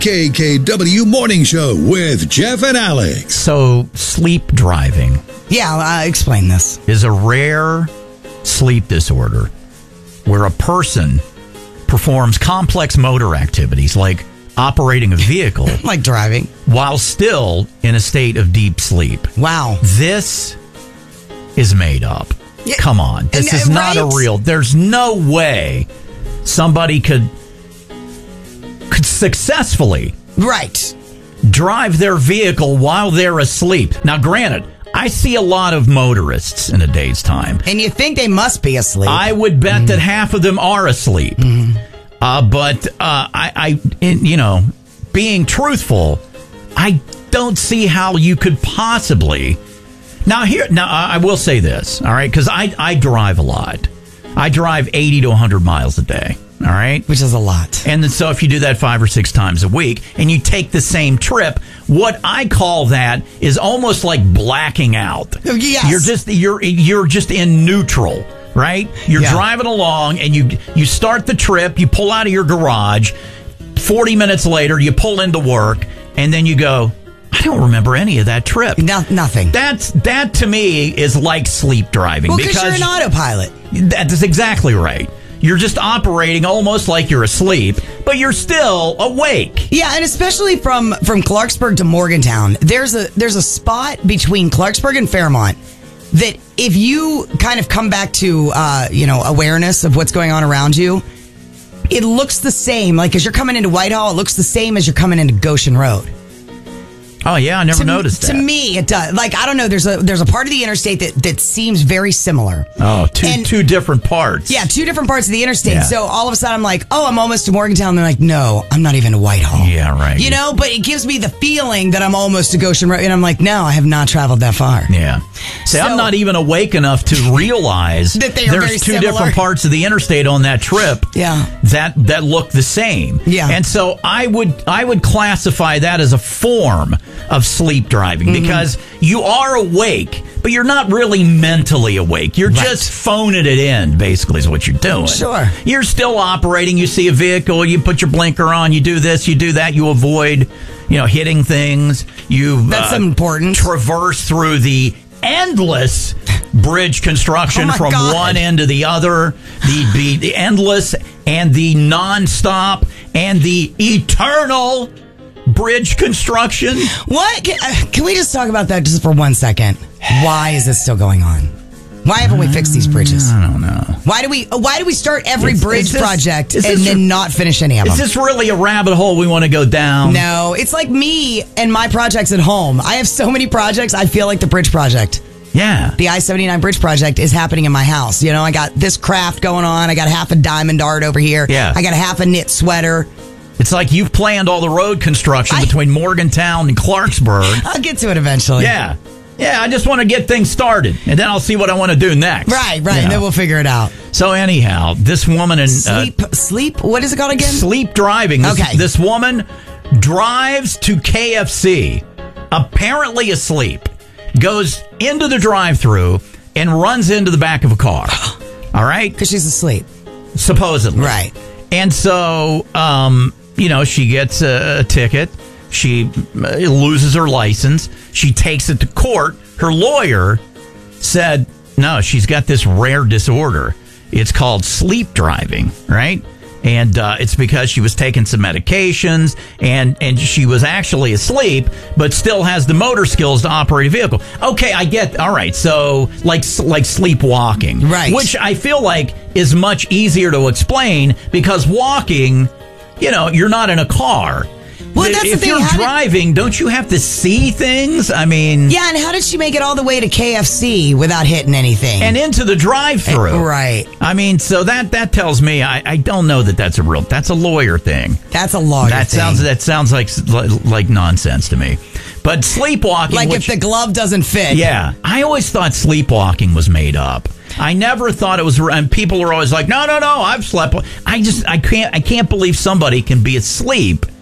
KKW Morning Show with Jeff and Alex. So, sleep driving. Yeah, explain this. Is a rare sleep disorder where a person performs complex motor activities like operating a vehicle Like driving. while still in a state of deep sleep. Wow. This is made up. Yeah, Come on. This is not a right? real. There's no way somebody could successfully Right. drive their vehicle while they're asleep. Now, granted, I see a lot of motorists in a day's time. And you think they must be asleep. I would bet that half of them are asleep. But being truthful, I don't see how you could possibly. Now, I will say this, all right, because I drive a lot. I drive 80 to 100 miles a day, all right? Which is a lot. And then, so if you do that 5 or 6 times a week and you take the same trip, what I call that is almost like blacking out. Yes. You're just in neutral, right? You're driving along and you start the trip, you pull out of your garage, 40 minutes later you pull into work, and then you go, I don't remember any of that trip. Nothing. That to me is like sleep driving. Well, because you're an autopilot. That is exactly right. You're just operating almost like you're asleep, but you're still awake. Yeah, and especially from Clarksburg to Morgantown, there's a spot between Clarksburg and Fairmont that if you kind of come back to awareness of what's going on around you, it looks the same. Like as you're coming into Whitehall, it looks the same as you're coming into Goshen Road. Oh, yeah, I never noticed that. To me, it does. Like, I don't know, there's a part of the interstate that seems very similar. Oh, two different parts. Yeah, 2 different parts of the interstate. Yeah. So all of a sudden I'm like, oh, I'm almost to Morgantown. They're like, no, I'm not even to Whitehall. Yeah, right. But it gives me the feeling that I'm almost to Goshen Road. And I'm like, no, I have not traveled that far. Yeah. See, I'm not even awake enough to realize that they are very there's 2 similar. different parts of the interstate on that trip. Yeah. That look the same. Yeah. And so I would classify that as a form of sleep driving because you are awake, but you're not really mentally awake. You're just phoning it in, basically, is what you're doing. Sure. You're still operating. You see a vehicle, you put your blinker on, you do this, you do that, you avoid, hitting things. That's important. Traverse through the endless bridge construction from one end to the other, the endless and the nonstop and the eternal bridge construction. What? Can we just talk about that just for 1 second? Why is this still going on? Why haven't we fixed these bridges? I don't know. Why do we start every bridge project and then not finish any of them? Is this really a rabbit hole we want to go down? No, it's like me and my projects at home. I have so many projects, I feel like the bridge project. Yeah. The I-79 bridge project is happening in my house. I got this craft going on. I got half a diamond art over here. Yeah. I got a half a knit sweater. It's like you've planned all the road construction between Morgantown and Clarksburg. I'll get to it eventually. Yeah. Yeah, I just want to get things started, and then I'll see what I want to do next. Right, and then we'll figure it out. So anyhow, this woman in... Sleep? What is it called again? Sleep driving. This woman drives to KFC, apparently asleep, goes into the drive-thru, and runs into the back of a car. All right? Because she's asleep. Supposedly. Right. And so, she gets a ticket. She loses her license. She takes it to court. Her lawyer said, no, she's got this rare disorder. It's called sleep driving, right? And it's because she was taking some medications and she was actually asleep, but still has the motor skills to operate a vehicle. Okay, I get. All right, so like sleepwalking, right? Which I feel like is much easier to explain because walking, you're not in a car. Well, that's if the thing. You're driving, don't you have to see things? I mean... Yeah, and how did she make it all the way to KFC without hitting anything? And into the drive-thru. Right. I mean, so that tells me, I don't know that's a lawyer thing. That's a lawyer thing. That sounds like nonsense to me. But sleepwalking... Like if the glove doesn't fit. Yeah. I always thought sleepwalking was made up. I never thought it was... And people are always like, no, I've slept... I can't believe somebody can be asleep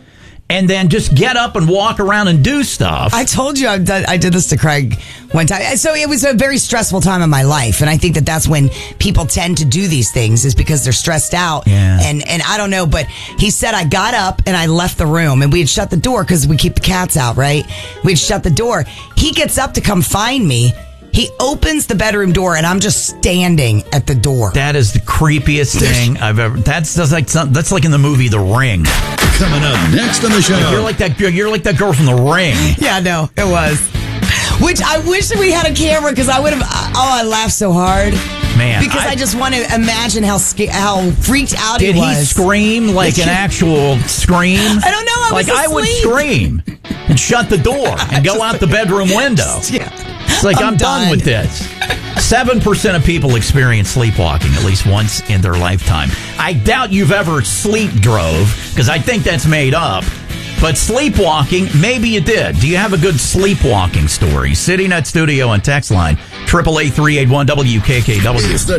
and then just get up and walk around and do stuff. I told you I did this to Craig one time. So it was a very stressful time in my life. And I think that's when people tend to do these things is because they're stressed out. Yeah. And I don't know, but he said I got up and I left the room and we had shut the door because we keep the cats out, right? We'd shut the door. He gets up to come find me. He opens the bedroom door and I'm just standing at the door. That is the creepiest thing I've ever. That's like in the movie The Ring. Coming up next on the show. You're like that girl from The Ring. Yeah, no, it was. Which I wish that we had a camera because I would have. Oh, I laughed so hard. Man, because I just want to imagine how freaked out he was. Did he scream like an actual scream? I don't know. I would scream and shut the door and go out the bedroom window. Yeah. It's like I'm done with this. 7% of people experience sleepwalking at least once in their lifetime. I doubt you've ever sleep drove because I think that's made up. But sleepwalking, maybe you did. Do you have a good sleepwalking story? Sitting at studio and text line 888-381-WKKW. It's the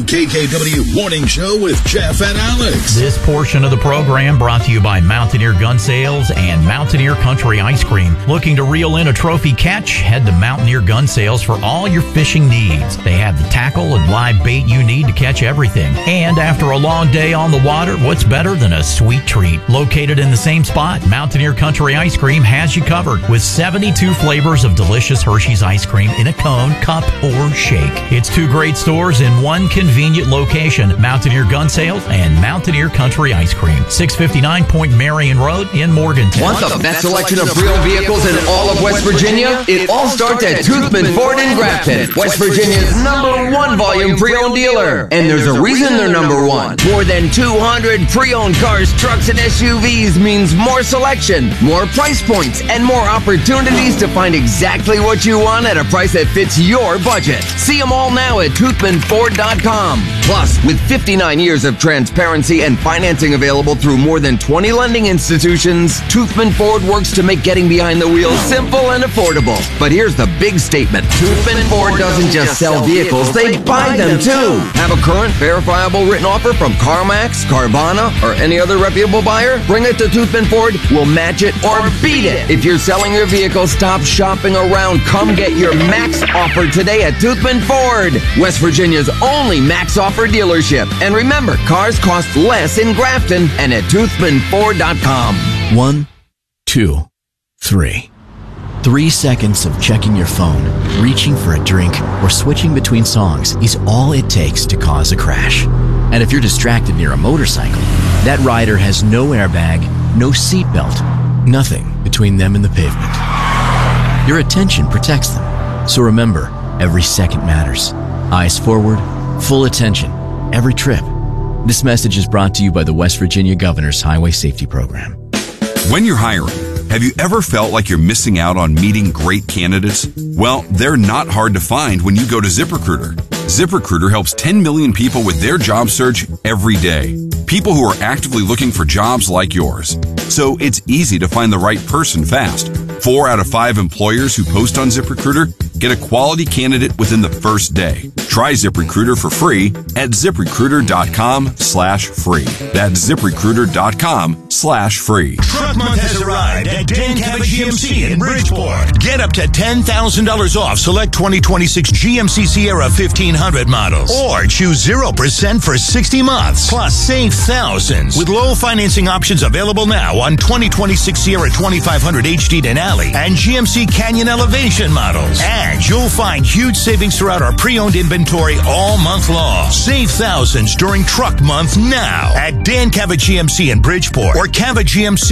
WKKW Morning Show with Jeff and Alex. This portion of the program brought to you by Mountaineer Gun Sales and Mountaineer Country Ice Cream. Looking to reel in a trophy catch? Head to Mountaineer Gun Sales for all your fishing needs. They have the tackle and live bait you need to catch everything. And after a long day on the water, what's better than a sweet treat? Located in the same spot, Mountaineer Country Ice Cream has you covered with 72 flavors of delicious Hershey's ice cream in a cone, cup, or shake. It's two great stores in one convenient location, Mountaineer Gun Sales and Mountaineer Country Ice Cream, 659 Point Marion Road in Morgantown. Want the best selection of pre-owned vehicles in all of West Virginia? It all starts at Toothman Ford in Grafton, West Virginia's #1 volume pre-owned dealer. And there's a reason they're #1. More than 200 pre-owned cars, trucks, and SUVs means more selection, more price points, and more opportunities to find exactly what you want at a price that fits your budget. See them all now at toothmanford.com. Plus, with 59 years of transparency and financing available through more than 20 lending institutions, Toothman Ford works to make getting behind the wheel simple and affordable. But here's the big statement. Toothman Ford doesn't just sell vehicles, they buy them too. Have a current, verifiable written offer from CarMax, Carvana, or any other reputable buyer? Bring it to Toothman Ford. We'll match it or beat it. If you're selling your vehicle, stop shopping around. Come get your max offer today at Toothman Ford, West Virginia's only max offer dealership. And remember, cars cost less in Grafton and at toothmanford.com. 1, 2, 3. 3 seconds of checking your phone, reaching for a drink, or switching between songs is all it takes to cause a crash. And if you're distracted near a motorcycle, that rider has no airbag, no seatbelt, nothing between them and the pavement. Your attention protects them. So remember, every second matters. Eyes forward, full attention, every trip. This message is brought to you by the West Virginia Governor's Highway Safety Program. When you're hiring, have you ever felt like you're missing out on meeting great candidates? Well, they're not hard to find when you go to ZipRecruiter. ZipRecruiter helps 10 million people with their job search every day. People who are actively looking for jobs like yours. So it's easy to find the right person fast. 4 out of 5 employers who post on ZipRecruiter get a quality candidate within the first day. Try ZipRecruiter for free at ZipRecruiter.com/free. That's ZipRecruiter.com/free. Truck Month has arrived at Dan Cabot GMC in Bridgeport. Get up to $10,000 off select 2026 GMC Sierra 1500 models. Or choose 0% for 60 months. Plus, save thousands with low financing options available now on 2026 Sierra 2500 HD Denali and GMC Canyon Elevation models. And you'll find huge savings throughout our pre-owned inventory all month long. Save thousands during Truck Month now at Dan Cabot GMC in Bridgeport or Cabot GMC